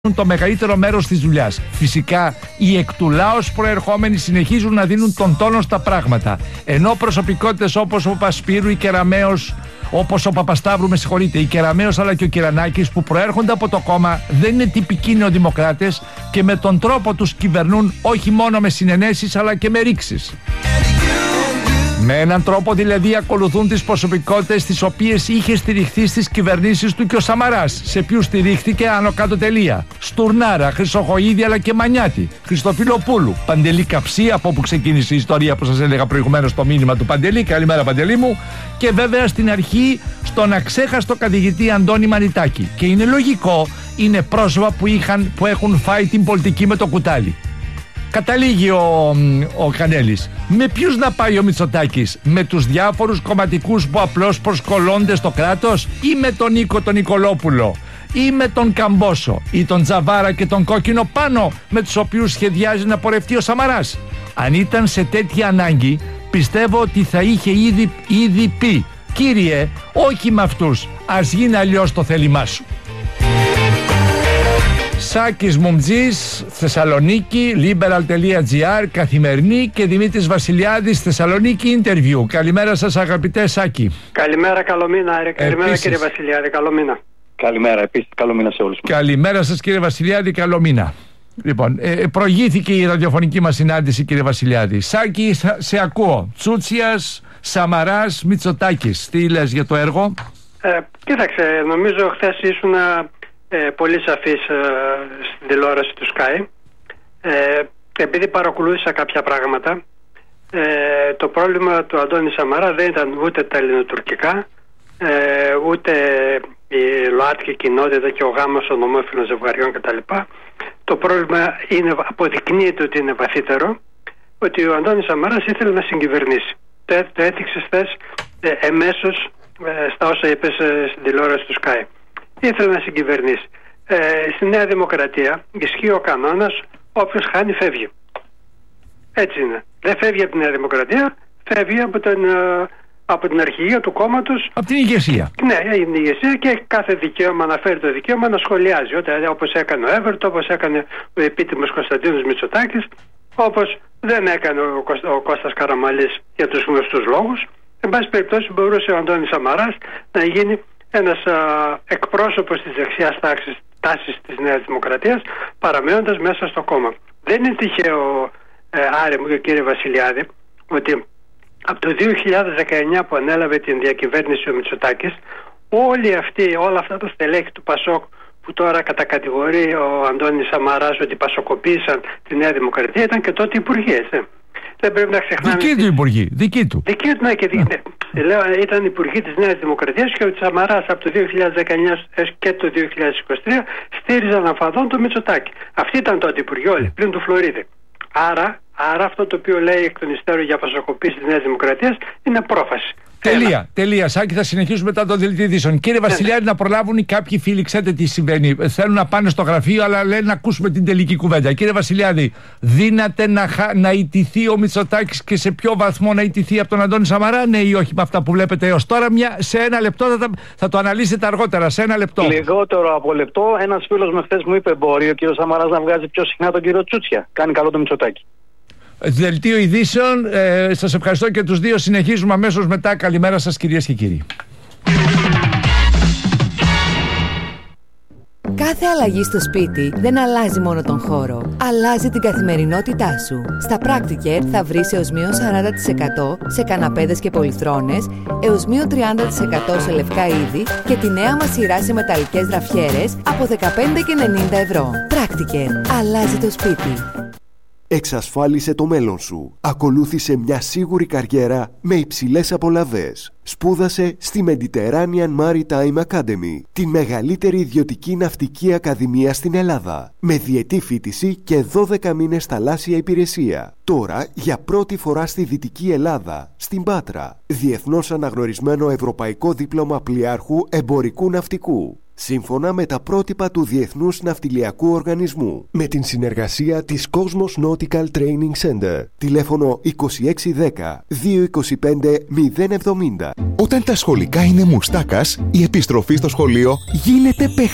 το μεγαλύτερο μέρος της δουλειάς. Φυσικά, οι εκ του λαός προερχόμενοι συνεχίζουν να δίνουν τον τόνο στα πράγματα. Ενώ προσωπικότητες όπως ο Πασπύρου ή Κεραμέως, όπως ο Παπασταύρου, η Κεραμέως αλλά και ο Κυρανάκης, που προέρχονται από το κόμμα, δεν είναι τυπικοί νεοδημοκράτες και με τον τρόπο τους κυβερνούν όχι μόνο με συνενέσεις αλλά και με ρήξεις. Με έναν τρόπο δηλαδή ακολουθούν τις προσωπικότητες τις οποίες είχε στηριχθεί στις κυβερνήσεις του και ο Σαμαράς. Σε ποιους στηρίχθηκε άνω κάτω τελεία. Στουρνάρα, Χρυσοχοΐδη αλλά και Μανιάτη, Χριστοφιλοπούλου, Παντελή Καψί, από όπου ξεκίνησε η ιστορία που σας έλεγα προηγουμένως, το μήνυμα του Παντελή. Καλημέρα Παντελή μου. Και βέβαια στην αρχή στον αξέχαστο καθηγητή Αντώνη Μανιτάκη. Και είναι λογικό, είναι πρόσωπα που έχουν φάει την πολιτική με το κουτάλι. Καταλήγει ο Κανέλης. Με ποιους να πάει ο Μητσοτάκης? Με τους διάφορους κομματικούς που απλώς προσκολώνται στο κράτος, ή με τον Νίκο τον Νικολόπουλο, ή με τον Καμπόσο, ή τον Τζαβάρα και τον Κόκκινο Πάνο, με τους οποίους σχεδιάζει να πορευτεί ο Σαμαράς? Αν ήταν σε τέτοια ανάγκη, πιστεύω ότι θα είχε ήδη πει: κύριε, όχι με αυτούς, ας γίνει αλλιώς το θέλημά σου. Σάκης Μουμτζής, Θεσσαλονίκη, liberal.gr, Καθημερινή, και Δημήτρης Βασιλιάδης, Θεσσαλονίκη Interview. Καλημέρα σας αγαπητέ Σάκη. Καλημέρα, καλό μήνα. Καλημέρα κύριε Βασιλιάδη, καλό μήνα. Καλημέρα, επίσης καλό μήνα σε όλους. Καλημέρα σας κύριε Βασιλιάδη, καλό μήνα. Λοιπόν, προηγήθηκε η ραδιοφωνική μας συνάντηση κύριε Βασιλιάδη. Σάκη, σε ακούω. Τσούτσιας, Σαμαράς, Μητσοτάκης. Τι λες για το έργο? Κοίταξε, νομίζω χθες ήσουν πολύ σαφής στην τηλεόραση του Sky. Επειδή παρακολούθησα κάποια πράγματα, το πρόβλημα του Αντώνη Σαμαρά δεν ήταν ούτε τα ελληνοτουρκικά, ούτε η ΛΟΑΤΚΙ κοινότητα και ο γάμος των ομόφυλων ζευγαριών κτλ. Το πρόβλημα αποδεικνύεται ότι είναι βαθύτερο, ότι ο Αντώνης Σαμαράς ήθελε να συγκυβερνήσει. Το έθιξε χθες εμέσως στα όσα είπες στην τηλεόραση του Sky. Ήθελε να συγκυβερνήσει. Στη Νέα Δημοκρατία ισχύει ο κανόνας: όποιος χάνει φεύγει. Έτσι είναι. Δεν φεύγει από τη Νέα Δημοκρατία, φεύγει από την αρχηγία του κόμματος. Από την ηγεσία. Ναι, είναι η ηγεσία και έχει κάθε δικαίωμα να φέρει το δικαίωμα να σχολιάζει. Όπως έκανε ο Εύερτο, όπως έκανε ο επίτιμος Κωνσταντίνος Μητσοτάκης, όπως δεν έκανε ο Κώστας Καραμανλής για τους γνωστούς λόγους. Εν πάση περιπτώσει, μπορούσε ο Αντώνης Σαμαράς να γίνει ένας εκπρόσωπος της δεξιάς τάσης της Νέας Δημοκρατίας, παραμένοντας μέσα στο κόμμα. Δεν είναι τυχαίο, άρε μου και κύριε Βασιλιάδη, ότι από το 2019 που ανέλαβε την διακυβέρνηση ο Μητσοτάκης, όλα αυτά τα στελέχη του Πασόκ που τώρα κατακατηγορεί ο Αντώνης Σαμαράς ότι πασοκοποίησαν τη Νέα Δημοκρατία, ήταν και τότε υπουργοί, δεν πρέπει να ξεχνάμε. Δική του υπουργοί, δική του. Ναι, και λέω, ήταν υπουργοί της Νέας Δημοκρατίας και ο Σαμαράς από το 2019 και το 2023 στήριζαν αφαδόν το Μητσοτάκη. Αυτοί ήταν τότε υπουργοί όλοι, πλην του Φλωρίδη. Άρα αυτό το οποίο λέει εκ των υστέρων για πασοκοποίηση της Νέας Δημοκρατίας είναι πρόφαση. Τελεία. Σάκη, θα συνεχίσουμε μετά το δελτίο ειδήσεων. Κύριε Βασιλιάδη, να προλάβουν κάποιοι φίλοι, ξέρετε τι συμβαίνει. Θέλουν να πάνε στο γραφείο, αλλά λένε να ακούσουμε την τελική κουβέντα. Κύριε Βασιλιάδη, δύναται να ιτηθεί ο Μητσοτάκης και σε ποιο βαθμό να ιτηθεί από τον Αντώνη Σαμαρά, ναι ή όχι, με αυτά που βλέπετε έως τώρα? Σε ένα λεπτό θα το αναλύσετε αργότερα. Σε ένα λεπτό. Λιγότερο από λεπτό. Ένας φίλος με χθες μου είπε: μπορεί ο κύριος Σαμαράς να βγάζει πιο συχνά τον κύριο Τσούτσια? Κάνει καλό το Μητσοτάκη. Δελτίο ειδήσεων. Σας ευχαριστώ και τους δύο. Συνεχίζουμε αμέσως μετά. Καλημέρα σας κυρίες και κύριοι. Κάθε αλλαγή στο σπίτι δεν αλλάζει μόνο τον χώρο. Αλλάζει την καθημερινότητά σου. Στα Practicare θα βρεις έως μείον 40% σε καναπέδες και πολυθρόνες, έως μείον 30% σε λευκά είδη και τη νέα μας σειρά σε μεταλλικές γραφιέρες από 15,90 ευρώ. Practicare. Αλλάζει το σπίτι. Εξασφάλισε το μέλλον σου. Ακολούθησε μια σίγουρη καριέρα με υψηλές απολαβές. Σπούδασε στη Mediterranean Maritime Academy, τη μεγαλύτερη ιδιωτική ναυτική ακαδημία στην Ελλάδα, με διετή φοιτηση και 12 μήνες θαλάσσια υπηρεσία. Τώρα, για πρώτη φορά στη Δυτική Ελλάδα, στην Πάτρα, διεθνώς αναγνωρισμένο ευρωπαϊκό δίπλωμα πλοιάρχου εμπορικού ναυτικού. σύμφωνα με τα πρότυπα του Διεθνούς Ναυτιλιακού Οργανισμού, με την συνεργασία της Cosmos Nautical Training Center. Τηλέφωνο 2610 225 070. Όταν τα σχολικά είναι μουστάκας, η επιστροφή στο σχολείο γίνεται